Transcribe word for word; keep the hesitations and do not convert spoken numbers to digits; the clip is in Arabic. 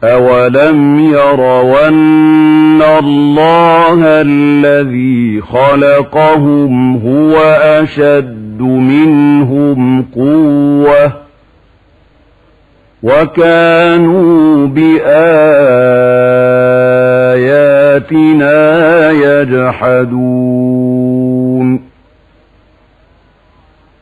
أولم يروا أن الله الذي خلقهم هو أشد منهم قوة وكانوا بآياتنا يجحدون